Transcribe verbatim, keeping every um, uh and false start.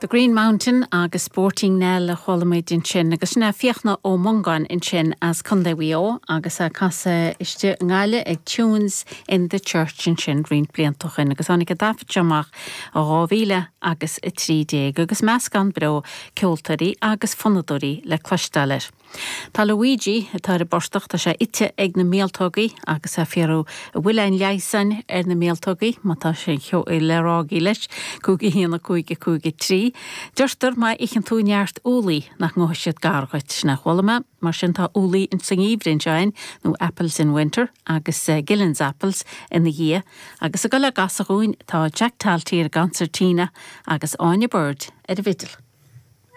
The Green Mountain agus Sporting Nell a cholamid in sin agus na fiachna ó Mongan in sin as Condewi agus a casa iste ngaile ag tunes in the church in sin Green bliantochin agus annig a dafod jamach a rávíle agus i trí déag agus meascan bro ceoltarí agus fonadóí le cloistealir. Tá Luigi tá a borstach tá sé ite ag na méaltógaí agus a fiarú a bhfuil ein leisan ar na méaltógaí má tá sé cheo i lerágaí leis cúgi híanana cúige cúige trí. Dúirtar mai ich an túneart úlaí nach ngóisiad gargait na chholama mar sin tá úlaí in san íbrin sein nó apples in winter agus uh, Gillen's apples in the year agus a gola gasarúin tá Jack Taltír gansartína agus Anya Bird ar a vidal.